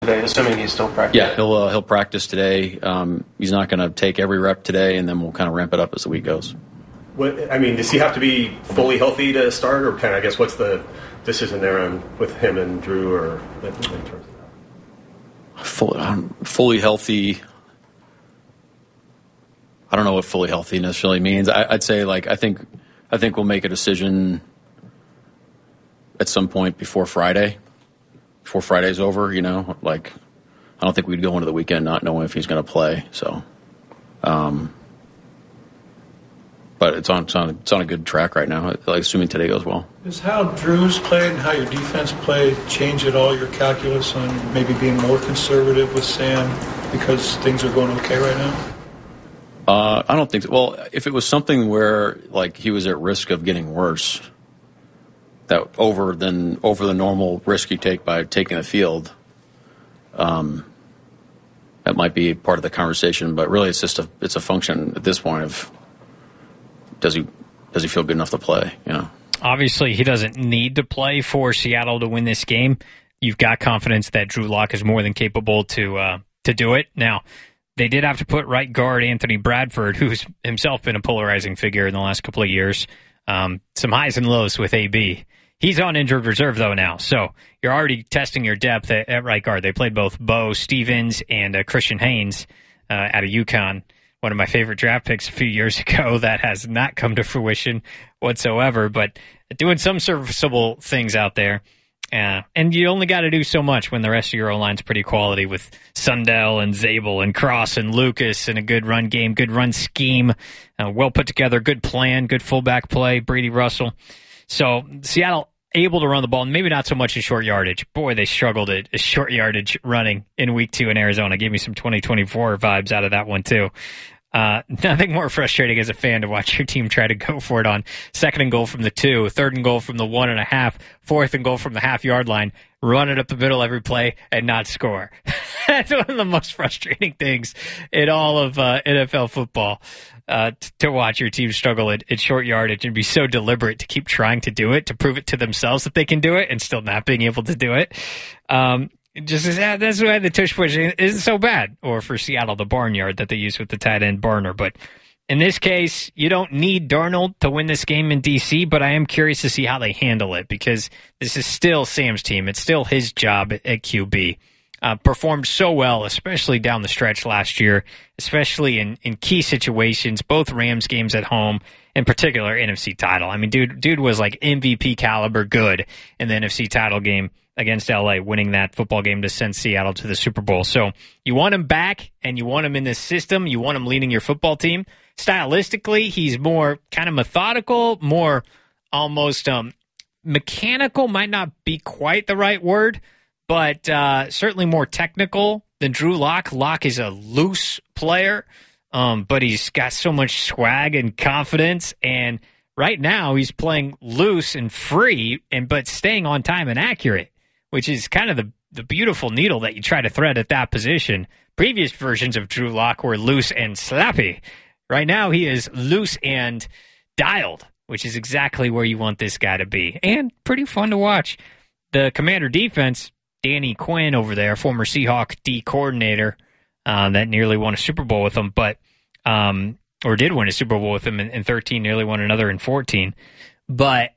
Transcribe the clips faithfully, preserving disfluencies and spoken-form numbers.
today, assuming he's still practicing. Yeah, he'll uh, he'll practice today. Um, he's not going to take every rep today, and then we'll kind of ramp it up as the week goes. What, I mean, does he have to be fully healthy to start, or kind of, I guess, what's the decision there on with him and Drew, or in terms of that? Full, um, fully healthy. I don't know what fully healthy necessarily means. I, I'd say, like, I think I think we'll make a decision at some point before Friday. Before Friday's over, you know, like, I don't think we'd go into the weekend not knowing if he's going to play. So, um, but it's on, it's on it's on a good track right now. Like, assuming today goes well. Does how Drew's played and how your defense played change at all your calculus on maybe being more conservative with Sam because things are going okay right now? Uh, I don't think so. Well, if it was something where, like, he was at risk of getting worse, that over than over the normal risk you take by taking the field, um, that might be part of the conversation. But really, it's just a it's a function at this point of does he does he feel good enough to play? You know, obviously he doesn't need to play for Seattle to win this game. You've got confidence that Drew Lock is more than capable to uh, to do it. Now, they did have to put right guard Anthony Bradford, who's himself been a polarizing figure in the last couple of years. Um, some highs and lows with A B. He's on injured reserve, though, now. So you're already testing your depth at, at right guard. They played both Bo Stevens and uh, Christian Haynes uh, out of UConn, one of my favorite draft picks a few years ago. That has not come to fruition whatsoever, but doing some serviceable things out there. Uh, and you only got to do so much when the rest of your O-line's pretty quality with Sundell and Zabel and Cross and Lucas and a good run game, good run scheme, uh, well put together, good plan, good fullback play, Brady Russell. So Seattle able to run the ball, maybe not so much in short yardage. Boy, they struggled at short yardage running in week two in Arizona. Gave me some twenty twenty-four vibes out of that one, too. Uh, nothing more frustrating as a fan to watch your team try to go for it on second and goal from the two, third and goal from the one and a half, fourth and goal from the half yard line, run it up the middle every play and not score. That's one of the most frustrating things in all of uh, N F L football. Uh, t- to watch your team struggle at, at short yardage and be so deliberate to keep trying to do it, to prove it to themselves that they can do it and still not being able to do it. Um, just uh, that's why the tush push isn't so bad. Or for Seattle, the barnyard that they use with the tight end Barner. But in this case, you don't need Darnold to win this game in D C, but I am curious to see how they handle it because this is still Sam's team. It's still his job at, at Q B. Uh, performed so well, especially down the stretch last year, especially in, in key situations, both Rams games at home, in particular N F C title. I mean, dude, dude was like M V P caliber good in the N F C title game against L A, winning that football game to send Seattle to the Super Bowl. So you want him back, and you want him in this system. You want him leading your football team. Stylistically, he's more kind of methodical, more almost um, mechanical, might not be quite the right word, but uh, certainly more technical than Drew Lock. Lock is a loose player, um, but he's got so much swag and confidence. And right now he's playing loose and free, and but staying on time and accurate, which is kind of the, the beautiful needle that you try to thread at that position. Previous versions of Drew Lock were loose and slappy. Right now he is loose and dialed, which is exactly where you want this guy to be. And pretty fun to watch. The Commander defense, Danny Quinn over there, former Seahawk D coordinator, uh, that nearly won a Super Bowl with them, but um, or did win a Super Bowl with them in, in thirteen, nearly won another in fourteen, but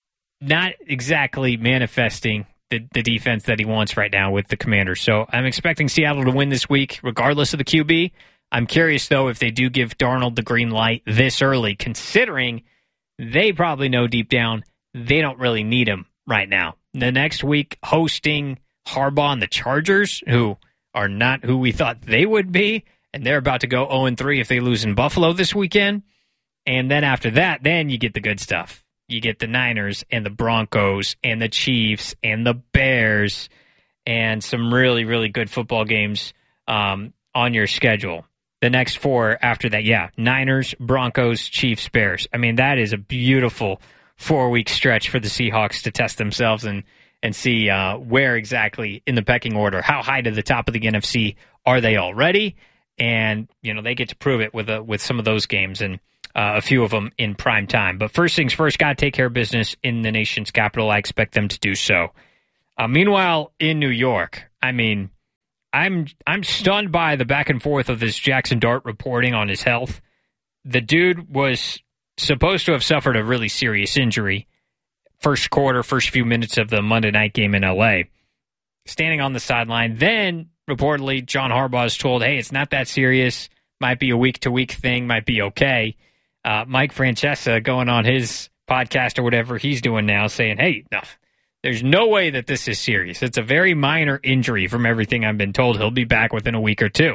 not exactly manifesting the, the defense that he wants right now with the Commanders. So I'm expecting Seattle to win this week, regardless of the Q B. I'm curious, though, if they do give Darnold the green light this early, considering they probably know deep down they don't really need him right now. The next week, hosting Harbaugh and the Chargers, who are not who we thought they would be, and they're about to go oh and three if they lose in Buffalo this weekend. And then after that, then you get the good stuff. You get the Niners and the Broncos and the Chiefs and the Bears and some really, really good football games um, on your schedule. The next four after that, yeah, Niners, Broncos, Chiefs, Bears. I mean, that is a beautiful four-week stretch for the Seahawks to test themselves and and see uh, where exactly in the pecking order, how high to the top of the N F C are they already? And, you know, they get to prove it with uh, with some of those games and uh, a few of them in prime time. But first things first, got to take care of business in the nation's capital. I expect them to do so. Uh, meanwhile, in New York, I mean, I'm I'm stunned by the back and forth of this Jackson Dart reporting on his health. The dude was supposed to have suffered a really serious injury first quarter, first few minutes of the Monday night game in L A, standing on the sideline. Then, reportedly, John Harbaugh is told, hey, it's not that serious, might be a week-to-week thing, might be okay. Uh, Mike Francesa going on his podcast or whatever he's doing now saying, hey, no, there's no way that this is serious. It's a very minor injury from everything I've been told. He'll be back within a week or two.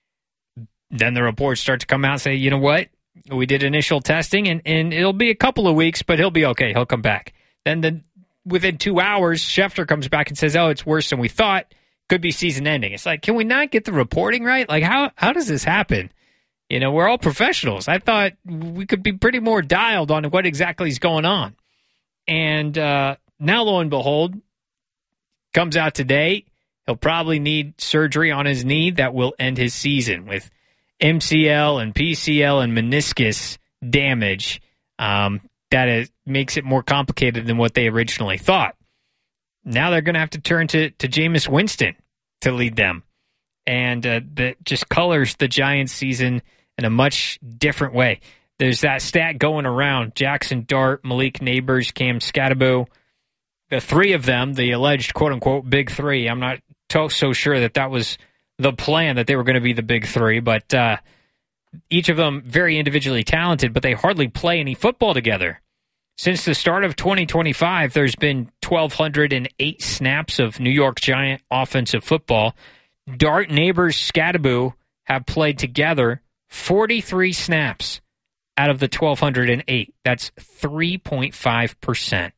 Then the reports start to come out and say, you know what? We did initial testing, and, and it'll be a couple of weeks, but he'll be okay. He'll come back. Then the, within two hours, Schefter comes back and says, oh, it's worse than we thought. Could be season ending. It's like, can we not get the reporting right? Like, how how does this happen? You know, we're all professionals. I thought we could be pretty more dialed on what exactly is going on. And uh, now, lo and behold, comes out today. He'll probably need surgery on his knee that will end his season with M C L and P C L and meniscus damage. Um, that is, makes it more complicated than what they originally thought. Now they're going to have to turn to, to Jameis Winston to lead them. And uh, that just colors the Giants season in a much different way. There's that stat going around. Jackson Dart, Malik Neighbors, Cam Scatterbo, the three of them, the alleged quote-unquote big three. I'm not to- so sure that that was the plan, that they were going to be the big three, but uh, each of them very individually talented, but they hardly play any football together. Since the start of twenty twenty-five, there's been one thousand two hundred eight snaps of New York Giant offensive football. Dart, Neighbors, Scatterbo have played together forty-three snaps out of the one thousand two hundred eight. That's three point five percent.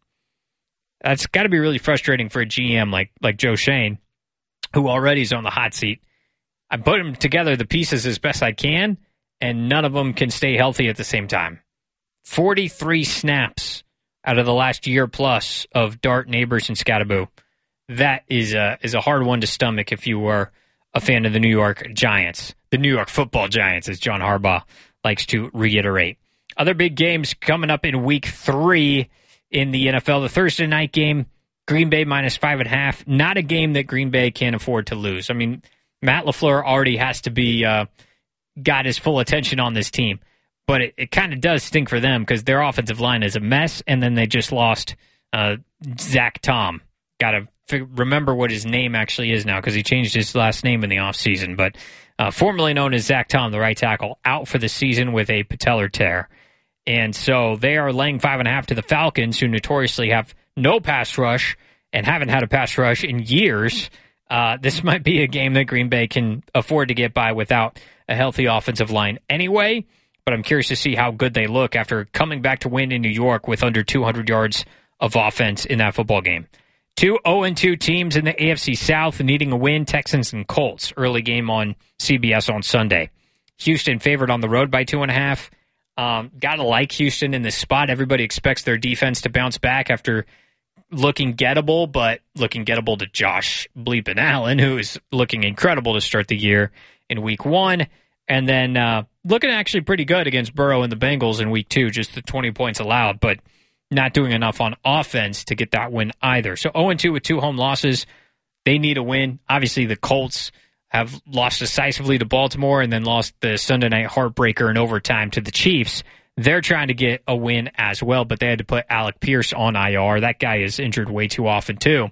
That's got to be really frustrating for a G M like, like Joe Schoen, who already is on the hot seat. I put them together, the pieces, as best I can, and none of them can stay healthy at the same time. forty-three snaps out of the last year plus of Dart, Neighbors, and Scatterbo. That is a, is a hard one to stomach if you were a fan of the New York Giants. The New York football Giants, as John Harbaugh likes to reiterate. Other big games coming up in week three in the N F L. The Thursday night game, Green Bay minus five and a half. Not a game that Green Bay can afford to lose. I mean, Matt LaFleur already has to be uh, got his full attention on this team. But it, it kind of does stink for them because their offensive line is a mess, and then they just lost uh, Zach Tom. Got to fig- remember what his name actually is now because he changed his last name in the offseason. But uh, formerly known as Zach Tom, the right tackle, out for the season with a patellar tear. And so they are laying five and a half to the Falcons, who notoriously have no pass rush and haven't had a pass rush in years. Uh, this might be a game that Green Bay can afford to get by without a healthy offensive line anyway. But I'm curious to see how good they look after coming back to win in New York with under two hundred yards of offense in that football game. Two oh and two teams in the A F C South needing a win, Texans and Colts. Early game on C B S on Sunday. Houston favored on the road by two and a half. Um, gotta like Houston in this spot. Everybody expects their defense to bounce back after looking gettable, but looking gettable to Josh Bleepin Allen, who is looking incredible to start the year in week one. And then uh, looking actually pretty good against Burrow and the Bengals in week two, just the twenty points allowed, but not doing enough on offense to get that win either. So oh and two with two home losses. They need a win. Obviously, the Colts have lost decisively to Baltimore and then lost the Sunday night heartbreaker in overtime to the Chiefs. They're trying to get a win as well, but they had to put Alec Pierce on I R. That guy is injured way too often, too.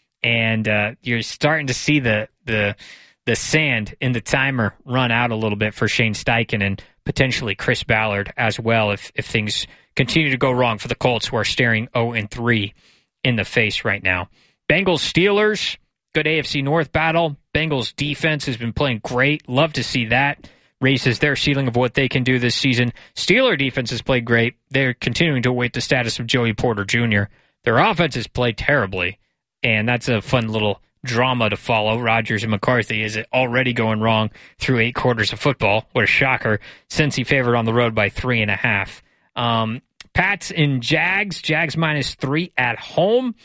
And uh, you're starting to see the the the sand in the timer run out a little bit for Shane Steichen and potentially Chris Ballard as well if, if things continue to go wrong for the Colts, who are staring oh and three in the face right now. Bengals Steelers, good A F C North battle. Bengals defense has been playing great. Love to see that. Raises their ceiling of what they can do this season. Steeler defense has played great. They're continuing to await the status of Joey Porter Junior Their offense has played terribly, and that's a fun little drama to follow. Rodgers and McCarthy, is it already going wrong through eight quarters of football? What a shocker. Since he favored on the road by three and a half. Um, Pats and Jags. Jags minus three at home.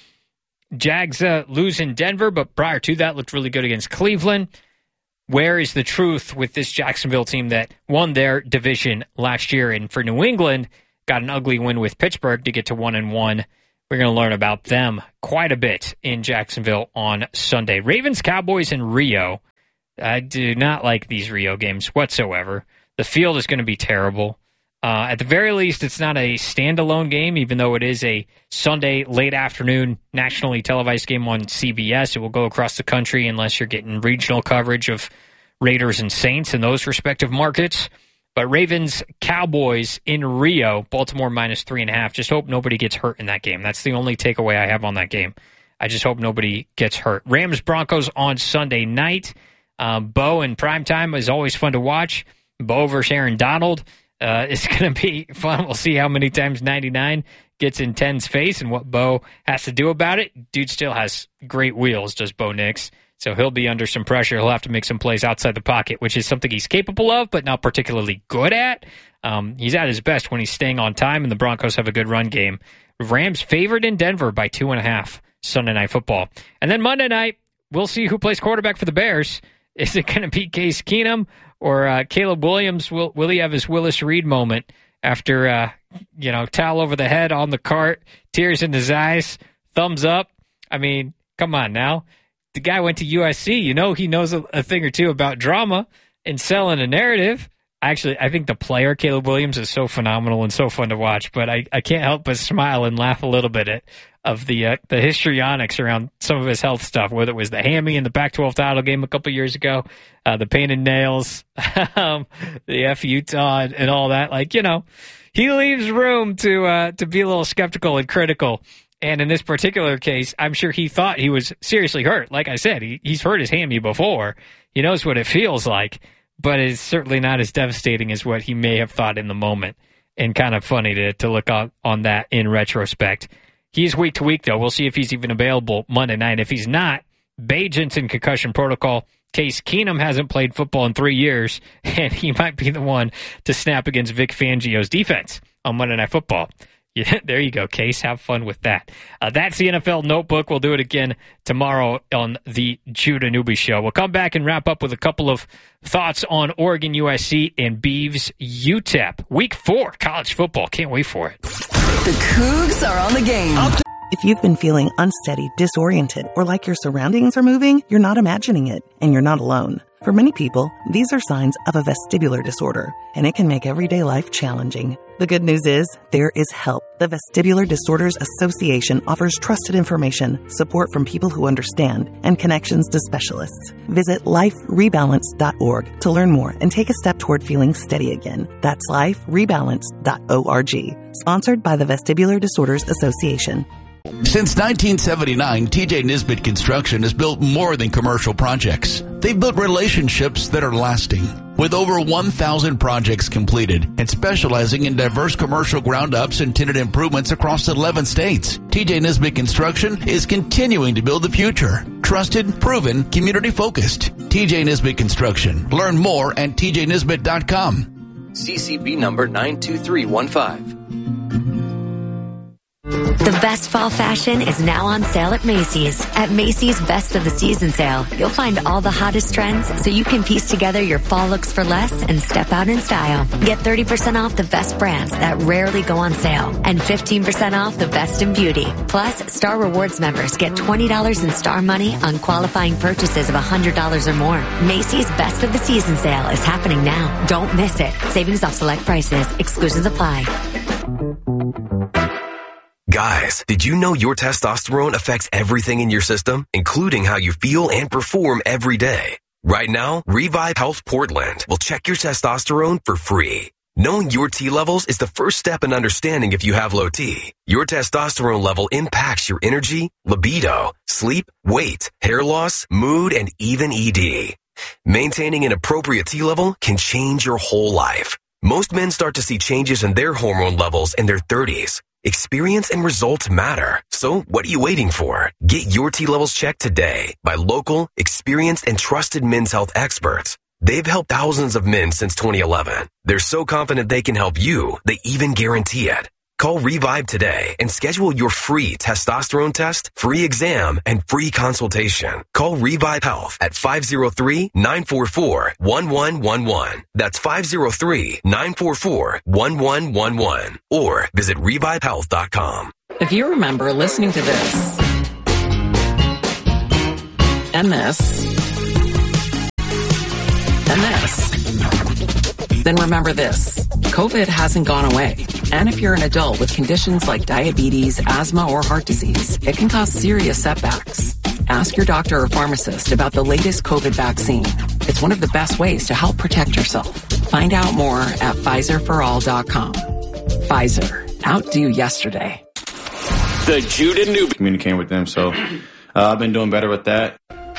Jags uh, lose in Denver, but prior to that looked really good against Cleveland. Where is the truth with this Jacksonville team that won their division last year? And for New England, got an ugly win with Pittsburgh to get to one and one. We're going to learn about them quite a bit in Jacksonville on Sunday. Ravens, Cowboys in Rio. I do not like these Rio games whatsoever. The field is going to be terrible. Uh, at the very least, it's not a standalone game, even though it is a Sunday late afternoon nationally televised game on C B S. It will go across the country unless you're getting regional coverage of Raiders and Saints in those respective markets. But Ravens, Cowboys in Rio, Baltimore minus three and a half. Just hope nobody gets hurt in that game. That's the only takeaway I have on that game. I just hope nobody gets hurt. Rams, Broncos on Sunday night. Um, Bo in primetime is always fun to watch. Bo versus Aaron Donald uh, is going to be fun. We'll see how many times ninety-nine gets in ten's face and what Bo has to do about it. Dude still has great wheels, does Bo Nix. So he'll be under some pressure. He'll have to make some plays outside the pocket, which is something he's capable of, but not particularly good at. Um, he's at his best when he's staying on time, and the Broncos have a good run game. Rams favored in Denver by two and a half Sunday Night Football. And then Monday night, we'll see who plays quarterback for the Bears. Is it going to be Case Keenum or uh, Caleb Williams? Will, will he have his Willis Reed moment after, uh, you know, towel over the head on the cart, tears in his eyes, thumbs up? I mean, come on now. The guy went to U S C. You know he knows a, a thing or two about drama and selling a narrative. Actually, I think the player, Caleb Williams, is so phenomenal and so fun to watch, but I, I can't help but smile and laugh a little bit at, of the uh, the histrionics around some of his health stuff, whether it was the hammy in the Pac twelve title game a couple years ago, uh, the painted nails, um, the F Utah, and, and all that. Like, you know, he leaves room to uh, to be a little skeptical and critical. And in this particular case, I'm sure he thought he was seriously hurt. Like I said, he, he's hurt his hammy before. He knows what it feels like, but it's certainly not as devastating as what he may have thought in the moment. And kind of funny to, to look on, on that in retrospect. He's week to week, though. We'll see if he's even available Monday night. If he's not, Bagent's in concussion protocol. Case Keenum hasn't played football in three years, and he might be the one to snap against Vic Fangio's defense on Monday Night Football. Yeah, there you go, Case. Have fun with that. Uh, that's the N F L Notebook. We'll do it again tomorrow on the Judah Newby Show. We'll come back and wrap up with a couple of thoughts on Oregon U S C and Beavs U T E P. Week four, college football. Can't wait for it. The Cougs are on the game. If you've been feeling unsteady, disoriented, or like your surroundings are moving, you're not imagining it, and you're not alone. For many people, these are signs of a vestibular disorder, and it can make everyday life challenging. The good news is, there is help. The Vestibular Disorders Association offers trusted information, support from people who understand, and connections to specialists. Visit life rebalance dot org to learn more and take a step toward feeling steady again. That's life rebalance dot org. Sponsored by the Vestibular Disorders Association. Since nineteen seventy-nine, T J Nisbet Construction has built more than commercial projects. They've built relationships that are lasting. With over one thousand projects completed and specializing in diverse commercial ground-ups and tenant improvements across eleven states, T J Nisbet Construction is continuing to build the future. Trusted, proven, community-focused. T J Nisbet Construction. Learn more at T J Nisbet dot com. C C B number nine two three one five. The best fall fashion is now on sale at Macy's. At Macy's Best of the Season sale, you'll find all the hottest trends so you can piece together your fall looks for less and step out in style. Get thirty percent off the best brands that rarely go on sale and fifteen percent off the best in beauty. Plus, Star Rewards members get twenty dollars in Star money on qualifying purchases of one hundred dollars or more. Macy's Best of the Season sale is happening now. Don't miss it. Savings off select prices. Exclusions apply. Guys, did you know your testosterone affects everything in your system, including how you feel and perform every day? Right now, Revive Health Portland will check your testosterone for free. Knowing your T levels is the first step in understanding if you have low T. Your testosterone level impacts your energy, libido, sleep, weight, hair loss, mood, and even E D. Maintaining an appropriate T level can change your whole life. Most men start to see changes in their hormone levels in their thirties. Experience and results matter. So what are you waiting for? Get your T levels checked today by local, experienced, and trusted men's health experts. They've helped thousands of men since twenty eleven. They're so confident they can help you, they even guarantee it. Call Revive today and schedule your free testosterone test, free exam, and free consultation. Call Revive Health at five oh three, nine four four, one one one one. That's five oh three, nine four four, one one one one. Or visit revive health dot com. If you remember listening to this and this Then remember this, COVID hasn't gone away. And if you're an adult with conditions like diabetes, asthma, or heart disease, it can cause serious setbacks. Ask your doctor or pharmacist about the latest COVID vaccine. It's one of the best ways to help protect yourself. Find out more at Pfizer for all dot com. Pfizer, outdo yesterday. The Jude and Newby. Communicating with them, so uh, I've been doing better with that.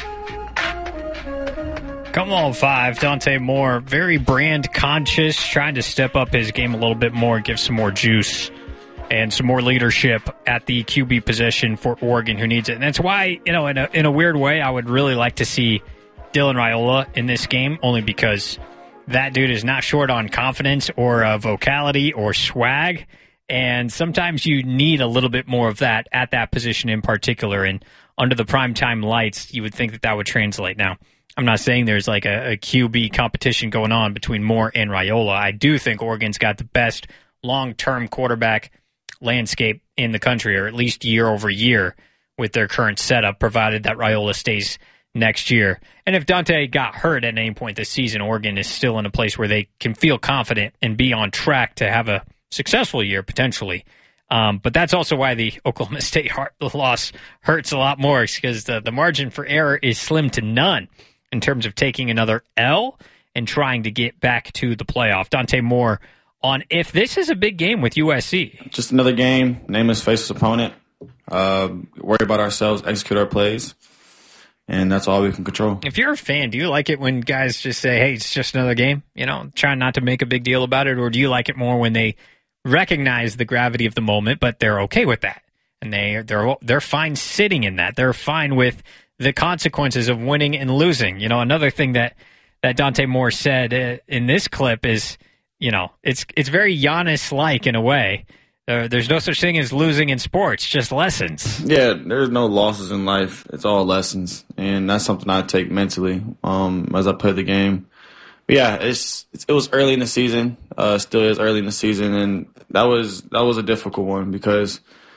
Come on, five. Dante Moore, very brand conscious, trying to step up his game a little bit more, give some more juice and some more leadership at the Q B position for Oregon, who needs it. And that's why, you know, in a, in a weird way, I would really like to see Dylan Raiola in this game, only because that dude is not short on confidence or uh, vocality or swag. And sometimes you need a little bit more of that at that position in particular. And under the primetime lights, you would think that that would translate. Now, I'm not saying there's like a, a Q B competition going on between Moore and Raiola. I do think Oregon's got the best long-term quarterback landscape in the country, or at least year over year with their current setup, provided that Raiola stays next year. And if Dante got hurt at any point this season, Oregon is still in a place where they can feel confident and be on track to have a successful year, potentially. Um, but that's also why the Oklahoma State loss hurts a lot more, because the, the margin for error is slim to none in terms of taking another L and trying to get back to the playoff. Dante Moore on if this is a big game with U S C. Just another game, nameless, faceless opponent. Uh, worry about ourselves, execute our plays, and that's all we can control. If you're a fan, do you like it when guys just say, hey, it's just another game? You know, trying not to make a big deal about it, or do you like it more when they recognize the gravity of the moment, but they're okay with that? And they, they're, they're fine sitting in that. They're fine with the consequences of winning and losing. You know, another thing that, that Dante Moore said uh, in this clip is, you know, it's it's very Giannis-like in a way. Uh, there's no such thing as losing in sports, just lessons. Yeah, there's no losses in life. It's all lessons, and that's something I take mentally um, as I play the game. But yeah, it's, it's it was early in the season. Uh, still is early in the season, and that was that was a difficult one because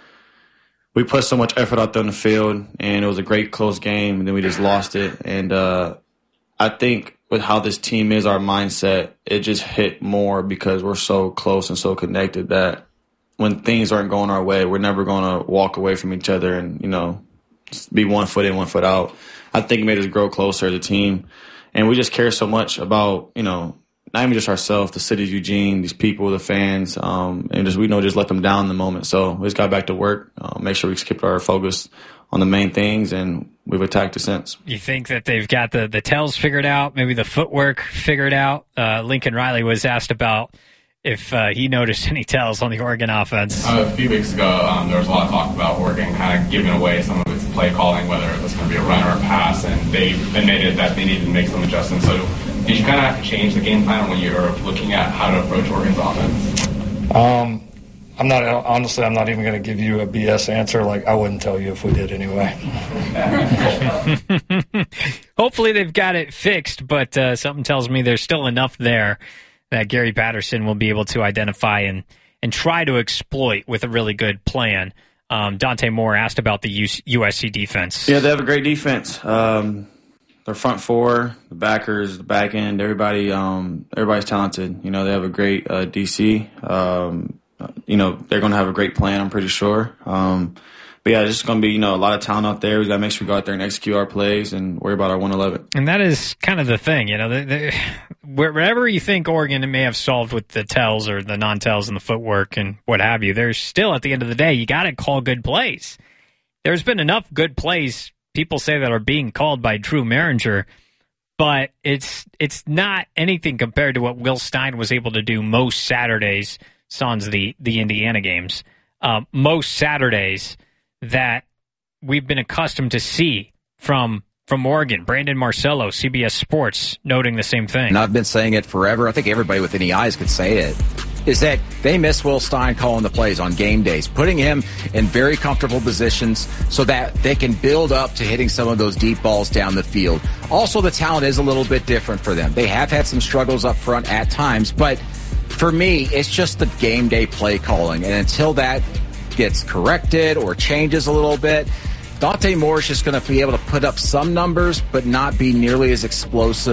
we put so much effort out there on the field, and it was a great close game, and then we just lost it. And uh, I think with how this team is, our mindset, it just hit more because we're so close and so connected that when things aren't going our way, we're never going to walk away from each other and, you know, be one foot in, one foot out. I think it made us grow closer as a team. And we just care so much about, you know, not even just ourselves, the city of Eugene, these people, the fans, um, and just we know just let them down in the moment. So we just got back to work, uh, make sure we kept our focus on the main things, and we've attacked it since. You think that they've got the, the tells figured out, maybe the footwork figured out? Uh, Lincoln Riley was asked about if uh, he noticed any tells on the Oregon offense. Uh, a few weeks ago, um, there was a lot of talk about Oregon kind of giving away some of its play calling, whether it was going to be a run or a pass, and they admitted that they needed to make some adjustments. So did you kind of have to change the game plan when you were looking at how to approach Oregon's offense? Um, I'm not, honestly, I'm not even going to give you a B S answer. Like, I wouldn't tell you if we did anyway. Hopefully they've got it fixed, but uh, something tells me there's still enough there that Gary Patterson will be able to identify and, and try to exploit with a really good plan. Um, Dante Moore asked about the U S C defense. Yeah, they have a great defense. Um, their front four, the backers, the back end, everybody, um, everybody's talented. You know, they have a great uh, D C. Um, you know, they're going to have a great plan, I'm pretty sure. Um, but yeah, it's just going to be, you know, a lot of talent out there. We got to make sure we go out there and execute our plays and worry about our one eleven. And that is kind of the thing, you know, the, the, wherever you think Oregon may have solved with the tells or the non-tells and the footwork and what have you, there's still, at the end of the day, you got to call good plays. There's been enough good plays, people say, that are being called by Drew Maringer, but it's it's not anything compared to what Will Stein was able to do most Saturdays, sans the, the Indiana games, um, most Saturdays that we've been accustomed to see from from Oregon. Brandon Marcello, C B S Sports, noting the same thing. And I've been saying it forever. I think everybody with any eyes could say it. Is that they miss Will Stein calling the plays on game days, putting him in very comfortable positions so that they can build up to hitting some of those deep balls down the field. Also, the talent is a little bit different for them. They have had some struggles up front at times, but for me, it's just the game day play calling. And until that gets corrected or changes a little bit, Dante Moore is just going to be able to put up some numbers, but not be nearly as explosive